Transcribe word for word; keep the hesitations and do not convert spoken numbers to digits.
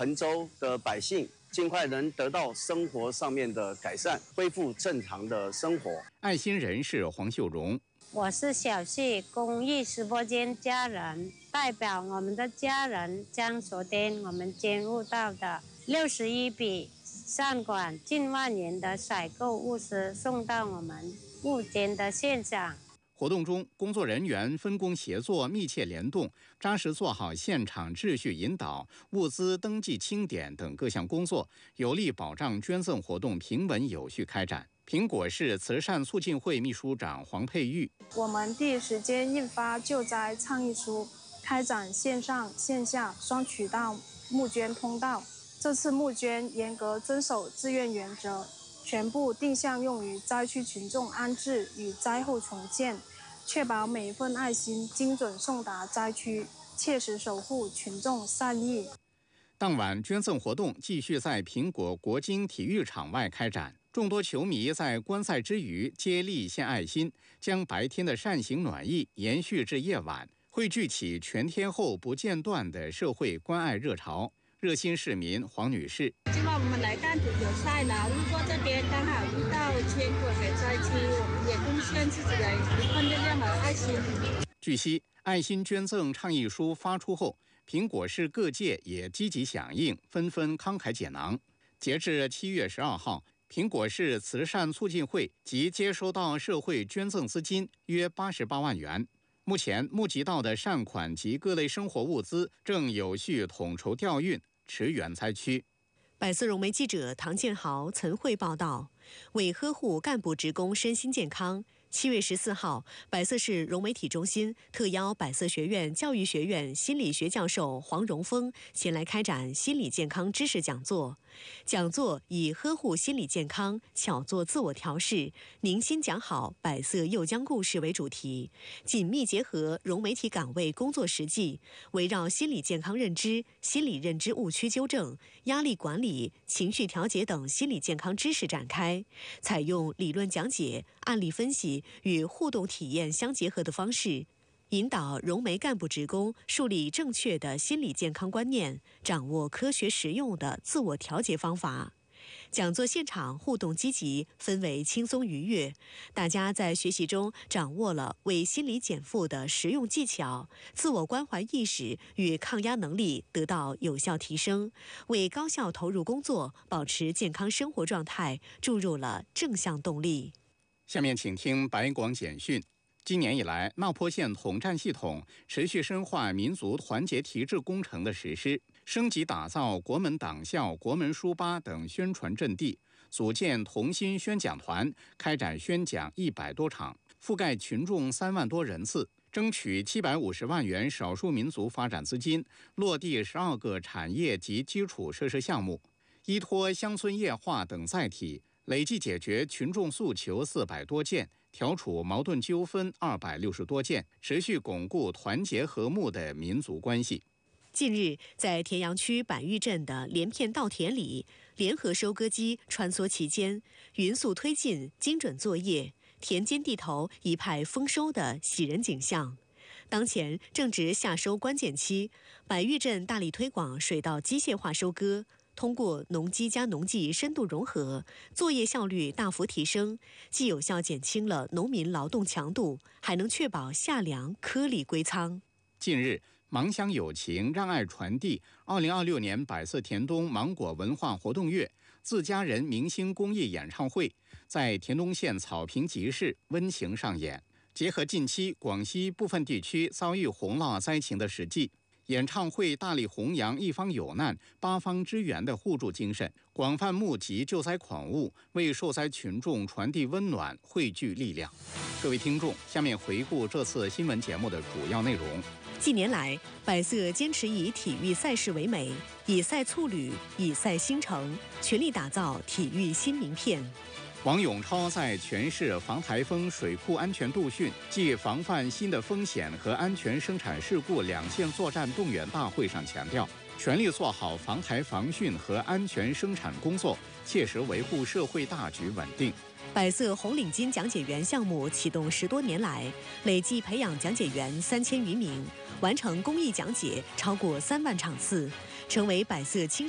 衡州的百姓尽快能得到生活上面的改善，恢复正常的生活。 爱心人士黄秀荣， 我是小旭公益直播间家人，代表我们的家人将昨天我们捐物到的六十一笔善款近万元的采购物资送到我们物捐的现场。 活动中，工作人员分工协作、密切联动，扎实做好现场秩序引导、物资登记清点等各项工作，有力保障捐赠活动平稳有序开展。苹果市慈善促进会秘书长黄佩玉， 我们第一时间印发救灾倡议书，开展线上线下双渠道募捐通道。这次募捐严格遵守自愿原则，全部定向用于灾区群众安置与灾后重建，确保每一份爱心精准送达灾区，切实守护群众善意。 当晚捐赠活动继续在苹果国金体育场外开展，众多球迷在观赛之余接力献爱心，将白天的善行暖意延续至夜晚，汇聚起全天候不间断的社会关爱热潮。热心市民黄女士， 今晚我们来看足球赛呢，路过这边刚好遇到全国的灾区，我们也贡献自己的一份力量和爱心。 据悉，爱心捐赠倡议书发出后，苹果市各界也积极响应，纷纷慷慨解囊。截至七月十二号，苹果市慈善促进会即接收到社会捐赠资金约八十八万元。目前募集到的善款及各类生活物资正有序统筹调运，驰援灾区。 百色融媒记者唐建豪、岑慧报道。为呵护干部职工身心健康，七月十四号，百色市融媒体中心特邀百色学院教育学院心理学教授黄荣峰前来开展心理健康知识讲座。讲座以呵护心理健康、巧做自我调试、宁心讲好百色幼江故事为主题，紧密结合融媒体岗位工作实际，围绕心理健康认知、心理认知误区纠正、压力管理、情绪调节等心理健康知识展开，采用理论讲解、案例分析与互动体验相结合的方式，引导融媒干部职工树立正确的心理健康观念，掌握科学实用的自我调节方法。讲座现场互动积极，氛围轻松愉悦，大家在学习中掌握了为心理减负的实用技巧，自我关怀意识与抗压能力得到有效提升，为高效投入工作、保持健康生活状态注入了正向动力。 下面请听白广简讯。今年以来，茂坡县统战系统持续深化民族团结提质工程的实施，升级打造国门党校、国门书吧等宣传阵地，组建同心宣讲团，开展宣讲一百多场，覆盖群众三万多人次，争取七百五十万元少数民族发展资金，落地十二个产业及基础设施项目，依托乡村夜话等载体，累计解决群众诉求四百多件，调处矛盾纠纷二百六十多件，持续巩固团结和睦的民族关系。 近日，在田阳区百峪镇的连片稻田里，联合收割机穿梭其间，匀速推进精准作业，田间地头一派丰收的喜人景象。当前正值夏收关键期，百峪镇大力推广水稻机械化收割，通过农机加农技深度融合，作业效率大幅提升，既有效减轻了农民劳动强度，还能确保夏粮颗粒归仓。 近日，芒乡友情让爱传递二零二六年百色田东芒果文化活动月自家人明星公益演唱会在田东县草坪集市温情上演，结合近期广西部分地区遭遇洪涝灾情的实际，演唱会大力弘扬一方有难八方支援的互助精神，广泛募集救灾款物，为受灾群众传递温暖，汇聚力量。各位听众，下面回顾这次新闻节目的主要内容。 近年来，百色坚持以体育赛事为美，以赛促旅，以赛兴城，全力打造体育新名片。 王永超在全市防台风水库安全度训暨防范新的风险和安全生产事故两线作战动员大会上强调，全力做好防台防汛和安全生产工作，切实维护社会大局稳定。 百色红领巾讲解员项目启动十多年来，累计培养讲解员三千余名，完成公益讲解超过三万场次，成为百色青少